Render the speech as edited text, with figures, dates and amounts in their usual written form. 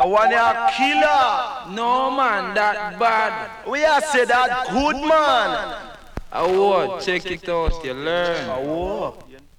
want a killer. No man, that bad. We are say that good man. Oh, check it out, you learn. Oh.